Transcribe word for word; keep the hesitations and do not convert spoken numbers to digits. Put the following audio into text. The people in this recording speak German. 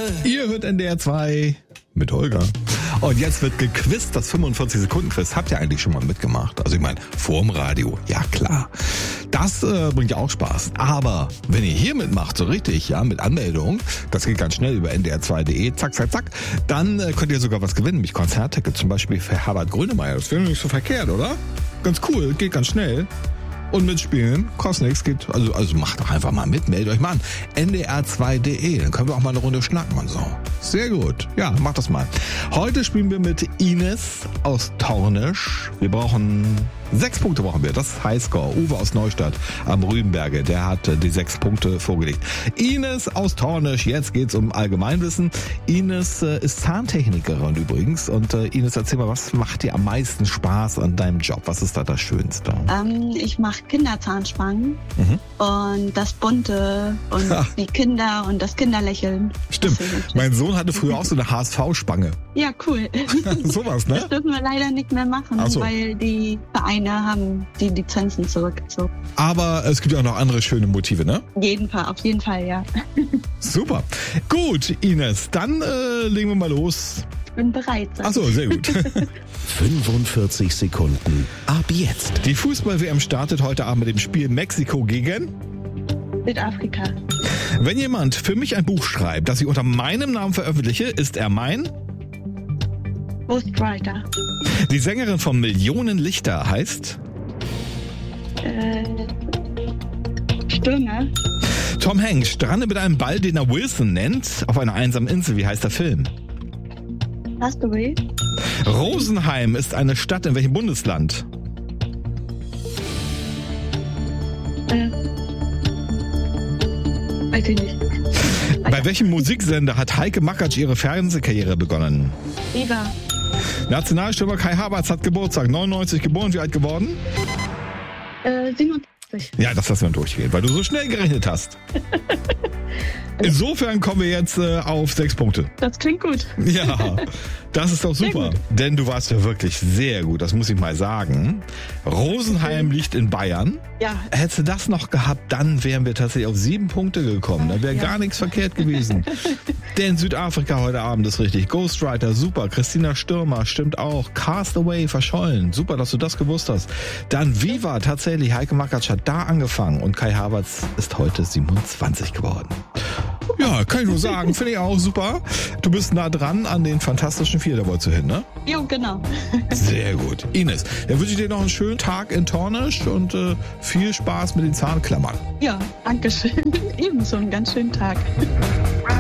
Ihr hört N D R zwei mit Holger. Und jetzt wird gequizt, das fünfundvierzig Sekunden Quiz. Habt ihr eigentlich schon mal mitgemacht? Also ich meine, vorm Radio, ja klar. Das äh, bringt ja auch Spaß. Aber wenn ihr hier mitmacht, so richtig, ja, mit Anmeldung, das geht ganz schnell über N D R zwei Punkt de, zack, zack, zack, dann äh, könnt ihr sogar was gewinnen, nämlich Konzertticket, zum Beispiel für Herbert Grönemeyer. Das wäre nicht so verkehrt, oder? Ganz cool, geht ganz schnell. Und mitspielen, kostet nichts, geht, also, also macht doch einfach mal mit, meldet euch mal an. N D R zwei Punkt de, dann können wir auch mal eine Runde schnacken und so. Sehr gut. Ja, macht das mal. Heute spielen wir mit Ines aus Tornisch. Wir brauchen sechs Punkte brauchen wir. Das ist Highscore. Uwe aus Neustadt am Rübenberge, der hat die sechs Punkte vorgelegt. Ines aus Tornisch, jetzt geht's um Allgemeinwissen. Ines äh, ist Zahntechnikerin übrigens. Und äh, Ines, erzähl mal, was macht dir am meisten Spaß an deinem Job? Was ist da das Schönste? Ähm, ich mache Kinderzahnspangen mhm. und das Bunte und ha. die Kinder und das Kinderlächeln. Stimmt. Mein Sohn hatte früher auch so eine H S V-Spange. Ja, cool. Sowas, ne? Das dürfen wir leider nicht mehr machen, so. weil die Vereine haben die Lizenzen zurückgezogen. Aber es gibt ja auch noch andere schöne Motive, ne? Jeden Fall, auf jeden Fall, ja. Super. Gut, Ines, dann äh, legen wir mal los. Ich bin bereit. Ach so, sehr gut. fünfundvierzig Sekunden ab jetzt. Die Fußball-W M startet heute Abend mit dem Spiel Mexiko gegen Südafrika. Wenn jemand für mich ein Buch schreibt, das ich unter meinem Namen veröffentliche, ist er mein Ghostwriter. Die Sängerin von Millionen Lichter heißt Äh, Stürmer. Tom Hanks strandet mit einem Ball, den er Wilson nennt, auf einer einsamen Insel. Wie heißt der Film? Castaway. Rosenheim ist eine Stadt in welchem Bundesland? Äh, weiß ich nicht. Bei welchem Musiksender hat Heike Makatsch ihre Fernsehkarriere begonnen? Viva. Nationalstürmer Kai Havertz hat Geburtstag, neunundneunzig geboren, wie alt geworden? Äh, siebenundachtzig. Ja, das lassen wir durchgehen, weil du so schnell gerechnet hast. Insofern kommen wir jetzt äh, auf sechs Punkte. Das klingt gut. Ja, das ist doch super. Denn du warst ja wirklich sehr gut, das muss ich mal sagen. Rosenheim liegt in Bayern. Ja. Hättest du das noch gehabt, dann wären wir tatsächlich auf sieben Punkte gekommen. Da wäre ja. gar nichts verkehrt gewesen. Denn Südafrika heute Abend ist richtig. Ghostwriter, super. Christina Stürmer, stimmt auch. Castaway, verschollen. Super, dass du das gewusst hast. Dann Viva, tatsächlich. Heike Makatsch hat da angefangen. Und Kai Havertz ist heute siebenundzwanzig geworden. Ja, kann ich nur sagen. Finde ich auch super. Du bist nah dran an den Fantastischen Vier, da wolltest du hin, ne? Jo, genau. Sehr gut. Ines, dann wünsche ich dir noch einen schönen Tag in Tornisch und äh, viel Spaß mit den Zahnklammern. Ja, danke schön. Ebenso einen ganz schönen Tag.